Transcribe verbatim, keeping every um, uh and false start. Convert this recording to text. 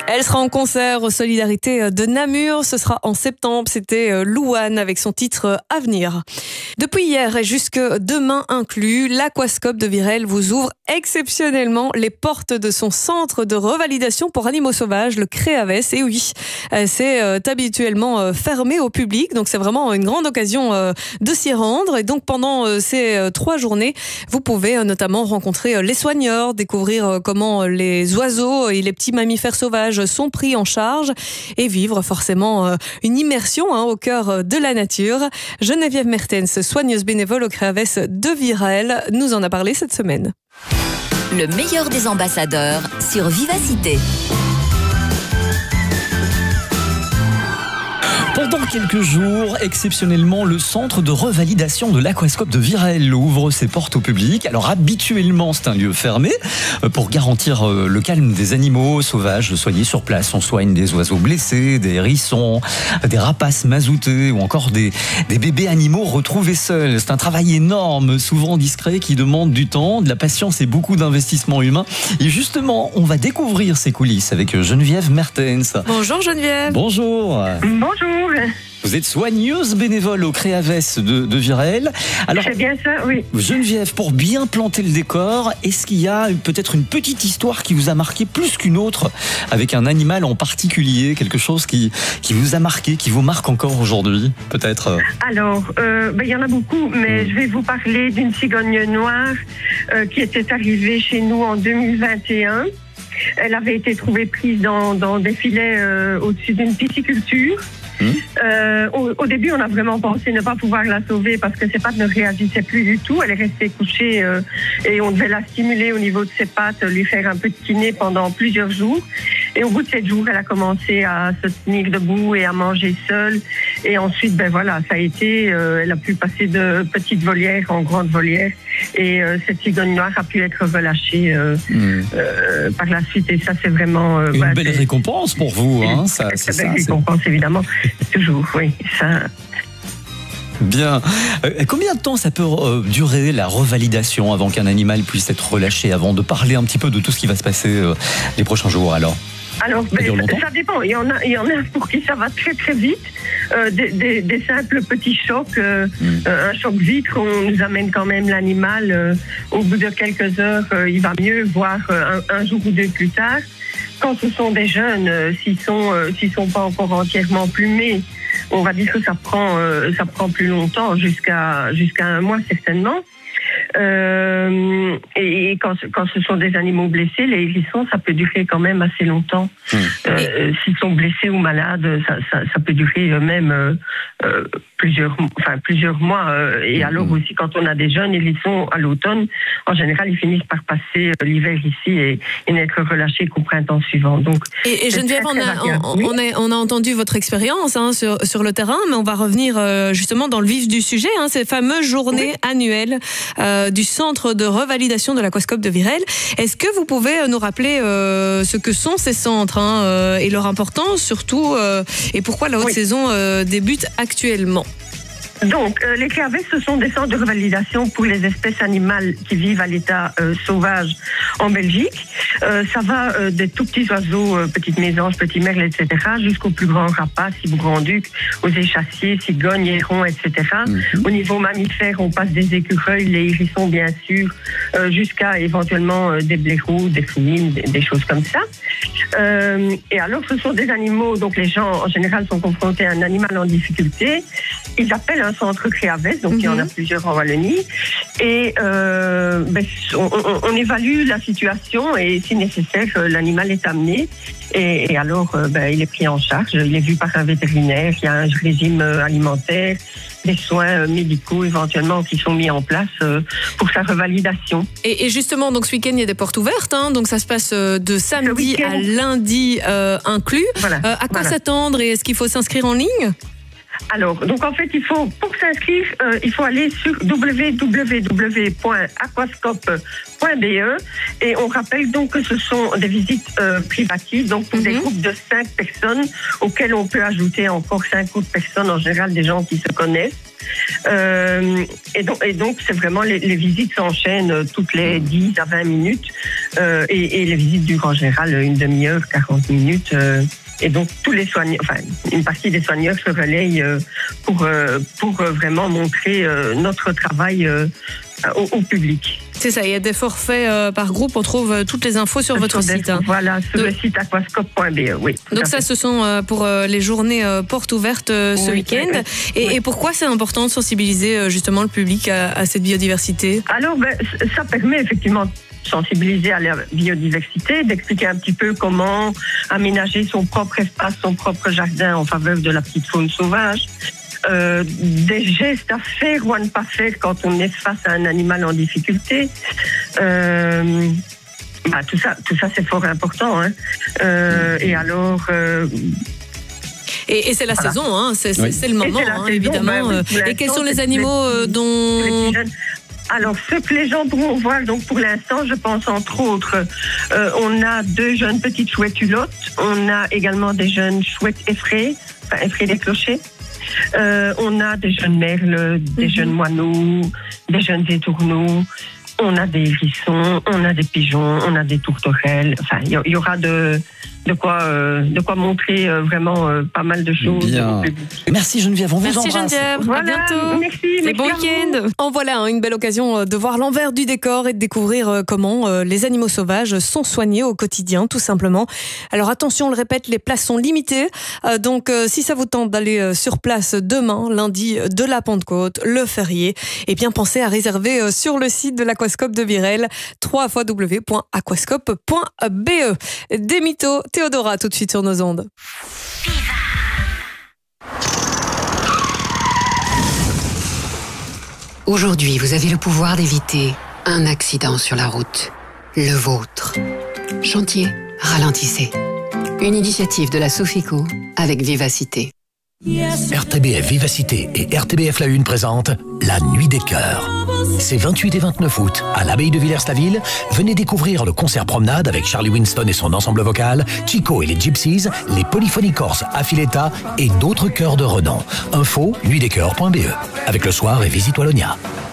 Elle sera en concert aux Solidarités de Namur. Ce sera en septembre. C'était Louane avec son titre Avenir. Depuis hier et jusque demain inclus, l'Aquascope de Virel vous ouvre exceptionnellement les portes de son centre de revalidation pour animaux sauvages, le Créaves. Et oui, c'est habituellement fermé au public. Donc c'est vraiment une grande occasion de s'y rendre. Et donc pendant ces trois journées, vous pouvez notamment rencontrer les soigneurs, découvrir comment les oiseaux et les petits mammifères sauvages sont pris en charge et vivre forcément une immersion hein, au cœur de la nature. Geneviève Mertens, soigneuse bénévole au Créaves de Virel, nous en a parlé cette semaine. Le meilleur des ambassadeurs sur Vivacité. Pendant quelques jours, exceptionnellement, le centre de revalidation de l'Aquascope de Virel ouvre ses portes au public. Alors habituellement, c'est un lieu fermé. Pour garantir le calme des animaux sauvages soignés sur place, on soigne des oiseaux blessés, des hérissons, des rapaces mazoutés ou encore des, des bébés animaux retrouvés seuls. C'est un travail énorme, souvent discret, qui demande du temps, de la patience et beaucoup d'investissement humain. Et justement, on va découvrir ces coulisses avec Geneviève Mertens. Bonjour Geneviève. Bonjour. Bonjour. Vous êtes soigneuse bénévole au Créaves de, de Virel. Alors, c'est bien ça, oui. Geneviève, pour bien planter le décor, est-ce qu'il y a peut-être une petite histoire qui vous a marqué plus qu'une autre, avec un animal en particulier, quelque chose qui, qui vous a marqué, qui vous marque encore aujourd'hui, peut-être? Alors, euh, ben, il y en a beaucoup, mais mmh. je vais vous parler d'une cigogne noire euh, qui était arrivée chez nous en deux mille vingt et un. Elle avait été trouvée prise dans, dans des filets euh, au-dessus d'une pisciculture. Mmh. Euh, au, au début, on a vraiment pensé ne pas pouvoir la sauver parce que ses pattes ne réagissaient plus du tout. Elle est restée couchée euh, et on devait la stimuler au niveau de ses pattes, lui faire un peu de kiné pendant plusieurs jours. Et au bout de sept jours, elle a commencé à se tenir debout et à manger seule. Et ensuite, ben voilà, ça a été, euh, elle a pu passer de petite volière en grande volière. Et euh, cette cigogne noire a pu être relâchée euh, mmh. euh, par la suite. Et ça, c'est vraiment... Euh, une voilà, belle c'est... récompense pour vous. Hein, ça, c'est c'est une belle ça, récompense, c'est... évidemment. Toujours, oui. Ça... Bien. Euh, combien de temps ça peut euh, durer la revalidation avant qu'un animal puisse être relâché, avant de parler un petit peu de tout ce qui va se passer euh, les prochains jours alors? Alors, ben, ça dépend. Il y en a, il y en a pour qui ça va très très vite. Euh, des, des, des simples petits chocs, euh, mmh. euh, un choc vitre, on nous amène quand même l'animal. Euh, au bout de quelques heures, euh, il va mieux, voire euh, un, un jour ou deux plus tard. Quand ce sont des jeunes, euh, s'ils sont, euh, s'ils sont pas encore entièrement plumés, on va dire que ça prend, euh, ça prend plus longtemps, jusqu'à jusqu'à un mois certainement. Euh, et quand, quand ce sont des animaux blessés, les hérissons, ça peut durer quand même assez longtemps. Mmh. Euh, s'ils sont blessés ou malades, ça, ça, ça peut durer même euh, euh, plusieurs, enfin, plusieurs mois. Euh, et mmh. alors aussi, quand on a des jeunes hérissons à l'automne, en général, ils finissent par passer euh, l'hiver ici et, et n'être relâchés qu'au printemps suivant. Donc, et, et Geneviève, on a, on, oui. on, a, on a entendu votre expérience hein, sur, sur le terrain, mais on va revenir euh, justement dans le vif du sujet, hein, ces fameuses journées oui. annuelles euh, du centre de revalidation de l'Aquascope de Virel. Est-ce que vous pouvez nous rappeler euh, ce que sont ces centres hein, euh, et leur importance surtout euh, et pourquoi la haute oui. saison euh, débute actuellement? Donc, euh, les Créaves, ce sont des centres de revalidation pour les espèces animales qui vivent à l'état euh, sauvage en Belgique. Euh, ça va euh, des tout petits oiseaux, euh, petites mésanges, petits merles, et cetera, jusqu'aux plus grands rapaces, cibou-grand-duc, aux échassiers, cigognes, hérons, et cetera. Mm-hmm. Au niveau mammifère, on passe des écureuils, les hérissons, bien sûr, euh, jusqu'à éventuellement euh, des blaireaux, des fouines, des, des choses comme ça. Euh, et alors, ce sont des animaux, donc les gens, en général, sont confrontés à un animal en difficulté. Ils appellent un centre Créaves, donc mm-hmm. il y en a plusieurs en Wallonie. Et euh, ben, on, on, on évalue la situation et si nécessaire, l'animal est amené. Et, et alors, euh, ben, il est pris en charge. Il est vu par un vétérinaire. Il y a un régime alimentaire, des soins médicaux éventuellement qui sont mis en place euh, pour sa revalidation. Et, et justement, donc ce week-end, il y a des portes ouvertes. Hein, donc ça se passe de samedi à lundi euh, inclus. Voilà, euh, à quoi voilà. s'attendre et est-ce qu'il faut s'inscrire en ligne ? Alors, donc en fait, il faut, pour s'inscrire, euh, il faut aller sur w w w point aquascope point b e et on rappelle donc que ce sont des visites euh, privatives, donc pour mm-hmm. des groupes de cinq personnes auxquels on peut ajouter encore cinq autres personnes, en général des gens qui se connaissent. Euh, et donc, et donc c'est vraiment les, les visites s'enchaînent toutes les dix à vingt minutes euh, et, et les visites durent en général une demi-heure, quarante minutes. Euh, Et donc, tous les soigneurs, enfin, une partie des soigneurs se relayent euh, pour, euh, pour euh, vraiment montrer euh, notre travail euh, au, au public. C'est ça, il y a des forfaits euh, par groupe, on trouve euh, toutes les infos sur, sur votre des, site. Hein. Voilà, sur de... le site aquascope point b e, oui. Donc ça, ce sont euh, pour euh, les journées euh, portes ouvertes euh, ce oui, week-end. Oui, oui. Et, oui. et pourquoi c'est important de sensibiliser euh, justement le public à, à cette biodiversité? Alors, ben, ça permet effectivement sensibiliser à la biodiversité, d'expliquer un petit peu comment aménager son propre espace, son propre jardin en faveur de la petite faune sauvage. Euh, des gestes à faire ou à ne pas faire quand on est face à un animal en difficulté. Euh, bah, tout ça, tout ça c'est fort important. Hein. Euh, et alors... Euh, Et, et c'est la voilà. saison, hein, c'est, oui. c'est le moment, hein, saison, évidemment. Ben, oui, et quels sont les animaux les, dont... Alors, ce que les gens pourront voir, donc pour l'instant, je pense entre autres, euh, on a deux jeunes petites chouettes hulottes, on a également des jeunes chouettes effraies, enfin effraies des clochers, euh, on a des jeunes merles, des mm-hmm. jeunes moineaux, des jeunes étourneaux, on a des hérissons, on a des pigeons, on a des tourterelles, enfin, il y, y aura de... De quoi, euh, de quoi montrer euh, vraiment euh, pas mal de choses. Bien. Merci Geneviève, on vous Merci embrasse. Geneviève, voilà, à bientôt. Merci, et merci bon week-end. En voilà hein, une belle occasion de voir l'envers du décor et de découvrir euh, comment euh, les animaux sauvages sont soignés au quotidien, tout simplement. Alors attention, on le répète, les places sont limitées. Euh, donc euh, si ça vous tente d'aller euh, sur place demain, lundi de la Pentecôte, le férié, eh bien pensez à réserver euh, sur le site de l'Aquascope de Virel, w w w point aquascope point b e. Des mythos, Théodora, tout de suite sur nos ondes. Aujourd'hui, vous avez le pouvoir d'éviter un accident sur la route. Le vôtre. Chantier, ralentissez. Une initiative de la Sofico avec Vivacité. R T B F Vivacité et R T B F La Une présentent La Nuit des Cœurs. C'est vingt-huit et vingt-neuf août, à l'abbaye de Villers-la-Ville. Venez découvrir le concert promenade avec Charlie Winston et son ensemble vocal, Chico et les Gypsies, les polyphonies corses Affiletta et d'autres chœurs de renom. Info nuit des cœurs point b e. Avec le soir et Visite Wallonia.